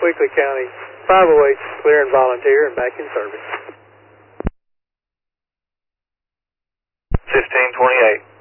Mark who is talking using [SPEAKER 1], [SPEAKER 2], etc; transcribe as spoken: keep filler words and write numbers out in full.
[SPEAKER 1] Weakley County five oh eight, clear and volunteer and back in service.
[SPEAKER 2] fifteen twenty-eight.